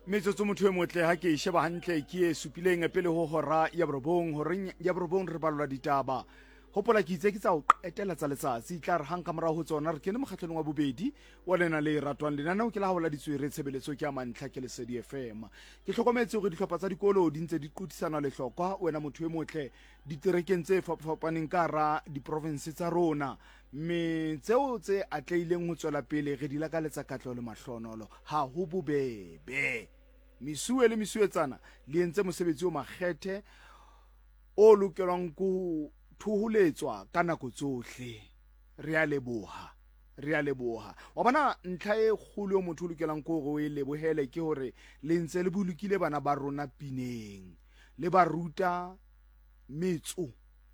Metsotso motho e motle ha ke sheba hantle ke e supileng pele ho hora ya borobong horeng ya borobong re balola ditaba hopola ke itse ke tsa o qetela tsa letsatsi tla re hang ka morao ho tsona re kene mokgatlong wa bobedi wa lena le ratwang lenaneo ke la hola ditswere tshebeletso ke a mantlha ke Lesedi FM ke hlokometse hore dihlopha tsa dikolo di ntse di qotisana le hlokwa wena motho e motle diterekeng tse fapaneng ka ra di-province tsa rona mme tseo tse atleileng ho tswela pele re di lakaletsa katleho le mahlonolo ha ho bobebe Misue le misuetsana le entse mosebetsi o makgethe o lokelwang ku thuhuletswa ka nako tsohle re a leboha wa bona ntlha e kgolo motho o lokelang ko go e lebohele ke hore le ntse le bolokile bana ba rona pineng le ba ruta metso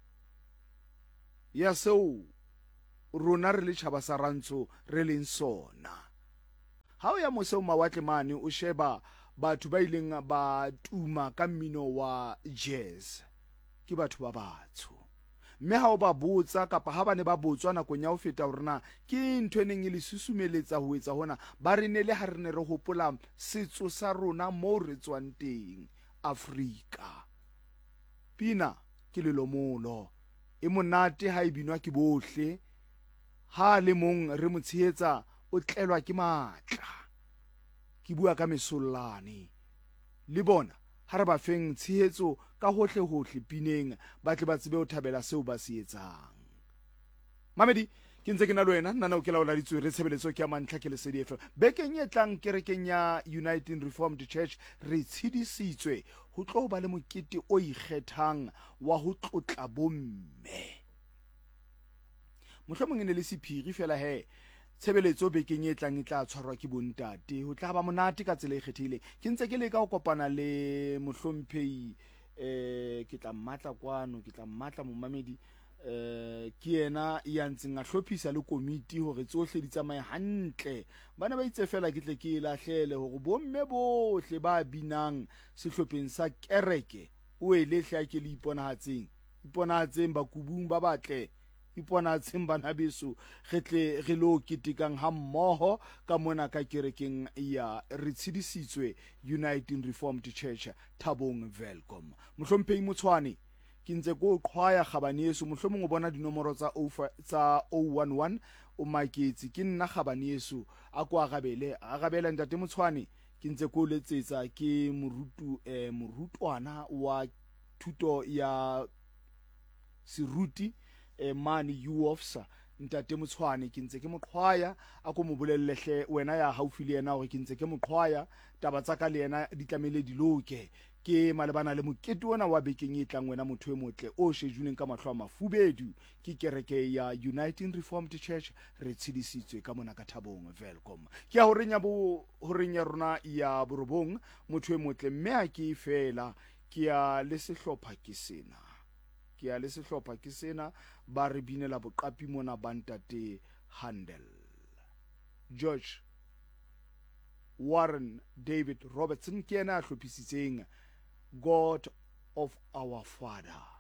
ya seo rona re le tšhaba sa rantsho re leng sona ha o ya moseo mawatle mane o sheba batho ba ileng ba tuma ka mmino wa jazz ke batho ba batsho mme ha o ba botsa kapa ha ba ne ba botswa nakong ya ho feta hore na ke ntho eneng e le susumeletsa ho etsa hona ba re ne le ha re ne re hopola setso sa rona mo re tswang teng Afrika pina ke lelomolo e monate ha e binwa ke bohle ha le mong re mo tshehetsa o tlelwa ke matla ke bua ka mesollane le bona ha re ba feng tshehetso ka hohle pineng ba tle ba tsebe ho thabela seo ba se etsang mamedi ke ntse ke na le wena nna o ke laola ditswere tshebeletso ke a mantlha ke Lesedi FM bekeng e tlang kerekeng ya United Reformed Church re tshedisitswe ho tlo ba le mokete o ikgethang wa ho tlotla bomme mohlomong ne le sephiri fela tshebeletso bekeng e tlang e tla tshwarwa ke bontate ho tla ba monate ka tsela e kgethileng ke ntse ke leka ho kopana le mohlomphehi ke tla mmatla kwano ke tla mmatla momamedi ke yena ya ntseng a hlophisa le komiti hore tsohle di tsamaye hantle bana ba itse fela ke tle ke lahlele hore bomme bohle ba binang sehlopheng sa kereke o elehle a ke le iponahatseng bakubung ba batle iponahatseng bana beso re lo ketekang ha mmoho ka mona ka kerekeng ya re tshedisitswe United Reformed Church Thabong Welcome mohlomphehi Motshwane ke ntse go qhwaya kgabane yeso mohlomong o bona dinomoro tsa 011 o maketse ke nna kgabane yeso a go agabela ntate Motshwane ke ntse go letsetsa ke morutwana wa thuto ya seruti mane UOFSA ntate Motshwane ke ntse ke moqhwaya a go mo bolellehle wena ya haufi le yena hore ke ntse ke moqhwaya taba tsa ka le yena di tlamele di loke ke malebana le mokete ona wa bekeng e tlang wena motho e motle o shejuneng ka mahlo a mafubedu ke kereke ya United Reformed Church re tshedisitswe ka mona ka Thabong Welcome ke a horeng ya rona ya borobong motho e motle mme a ke fela ke a le sehlopha ke sena ba re binela boqapi mona bantate Handel George Warren David Robertson ke yena a hlophisitseng God of our Father